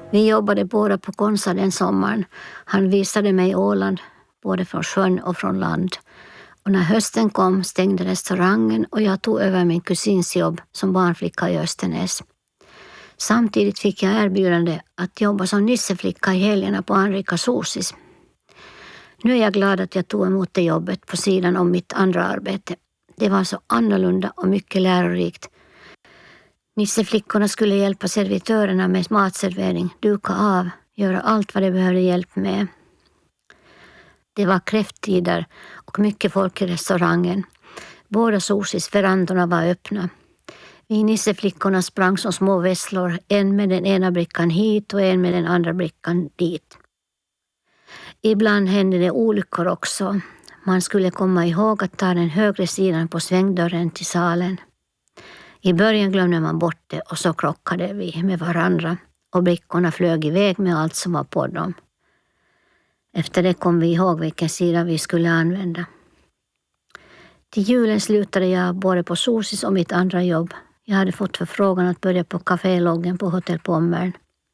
Vi jobbade båda på Konsa den sommaren. Han visade mig Åland, både från sjön och från land. Och när hösten kom stängde restaurangen och jag tog över min kusins jobb som barnflicka i Östernäs. Samtidigt fick jag erbjudande att jobba som nisseflicka i helgerna på anrika Sosis. Nu är jag glad att jag tog emot det jobbet på sidan om mitt andra arbete. Det var så annorlunda och mycket lärorikt. Nisseflickorna skulle hjälpa servitörerna med matservering, duka av, göra allt vad de behövde hjälp med. Det var kräfttider och mycket folk i restaurangen. Båda Sosis verandorna var öppna. Vi nisseflickorna sprang som små vesslor, en med den ena brickan hit och en med den andra brickan dit. Ibland hände det olyckor också. Man skulle komma ihåg att ta den högre sidan på svängdörren till salen. I början glömde man bort det och så krockade vi med varandra och brickorna flög iväg med allt som var på dem. Efter det kom vi ihåg vilken sida vi skulle använda. Till julen slutade jag både på Sosis och mitt andra jobb. Jag hade fått förfrågan att börja på Café-loggen på Hotell Pommern.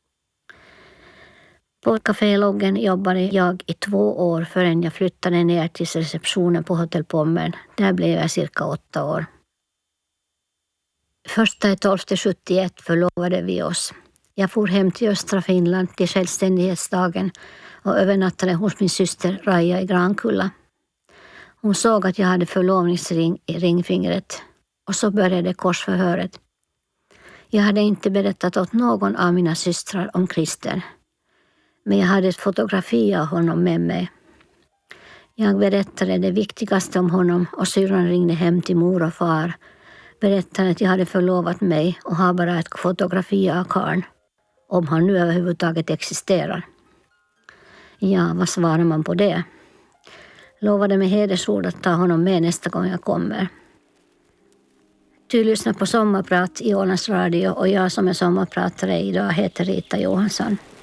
På Café-loggen jobbade jag i 2 år förrän jag flyttade ner till receptionen på Hotell Pommern. Där blev jag cirka 8 år. 1.12.71 förlovade vi oss. Jag for hem till östra Finland till självständighetsdagen och övernattade hos min syster Raja i Grankulla. Hon såg att jag hade förlovningsring i ringfingret och så började korsförhöret. Jag hade inte berättat åt någon av mina systrar om Christer. Men jag hade ett fotografi av honom med mig. Jag berättade det viktigaste om honom och syrran ringde hem till mor och far. Berättade att jag hade förlovat mig och har bara ett fotografi av karln. Om han nu överhuvudtaget existerar. Ja, vad svarar man på det? Lovade med hedersord att ta honom med nästa gång jag kommer. Du lyssnar på Sommarprat i Ålands Radio och jag som är sommarpratare idag heter Rita Johansson.